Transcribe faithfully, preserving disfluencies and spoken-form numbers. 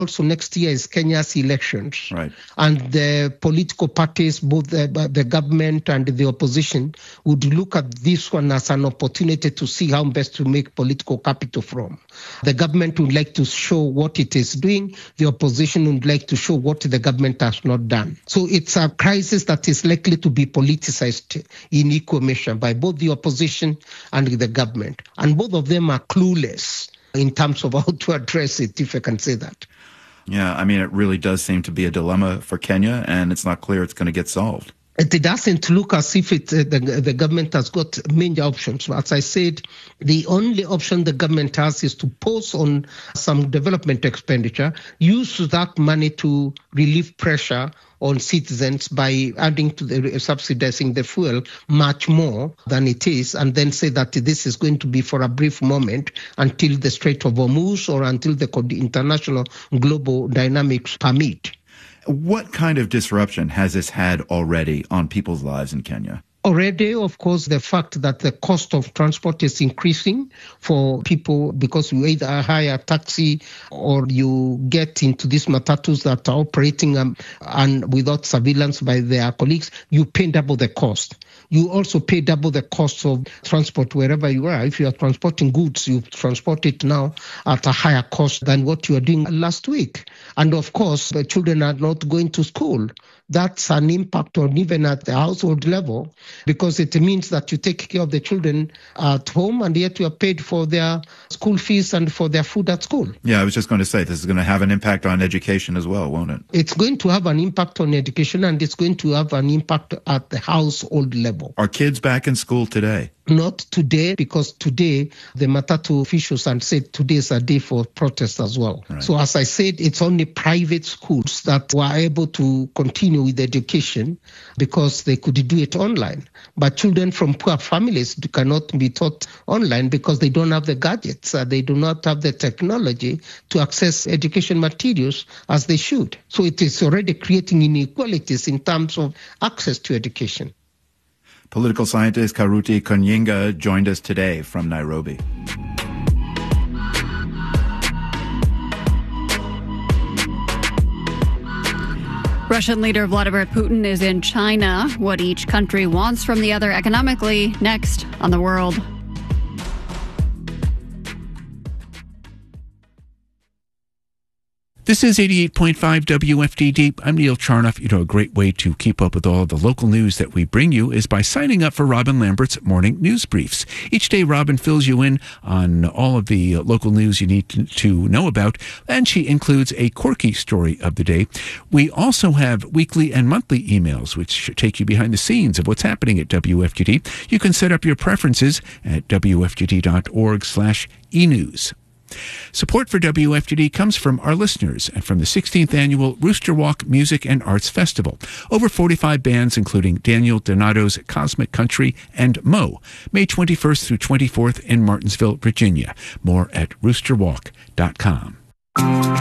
Also, next year is Kenya's elections. Right. And the political parties, both the, the government and the opposition, would look at this one as an opportunity to see how best to make political capital from. The government would like to show what it is doing. The opposition would like to show what the government has not done. So it's a crisis that is likely to be politicized in equal measure by both the opposition and the government. And both of them are clueless in terms of how to address it, if I can say that. Yeah, I mean, it really does seem to be a dilemma for Kenya, and it's not clear it's going to get solved. It doesn't look as if it, uh, the, the government has got many options. As I said, the only option the government has is to pause on some development expenditure, use that money to relieve pressure on citizens by adding to the subsidizing the fuel much more than it is, and then say that this is going to be for a brief moment until the Strait of Hormuz or until the international global dynamics permit. What kind of disruption has this had already on people's lives in Kenya? Already, of course, the fact that the cost of transport is increasing for people because you either hire a taxi or you get into these matatus that are operating um, and without surveillance by their colleagues, you pay double the cost. You also pay double the cost of transport wherever you are. If you are transporting goods, you transport it now at a higher cost than what you were doing last week. And of course, the children are not going to school. That's an impact on even at the household level, because it means that you take care of the children at home and yet you are paid for their school fees and for their food at school. Yeah, I was just going to say, this is going to have an impact on education as well, won't it? It's going to have an impact on education, and it's going to have an impact at the household level. Are kids back in school today? Not today, because today the Matatu officials had said today is a day for protest as well. Right. So as I said, it's only private schools that were able to continue with education because they could do it online. But children from poor families cannot be taught online because they don't have the gadgets. Uh, they do not have the technology to access education materials as they should. So it is already creating inequalities in terms of access to education. Political scientist Karuti Konyinga joined us today from Nairobi. Russian leader Vladimir Putin is in China. What each country wants from the other economically, next on The World. This is eighty-eight point five W F D D. I'm Neil Charnoff. You know, a great way to keep up with all the local news that we bring you is by signing up for Robin Lambert's morning news briefs. Each day, Robin fills you in on all of the local news you need to, to know about, and she includes a quirky story of the day. We also have weekly and monthly emails, which take you behind the scenes of what's happening at W F D D. You can set up your preferences at W F D D dot org slash e news. Support for W F D D comes from our listeners and from the sixteenth Annual Rooster Walk Music and Arts Festival. Over forty-five bands, including Daniel Donato's Cosmic Country and Mo, May twenty-first through twenty-fourth in Martinsville, Virginia. More at rooster walk dot com.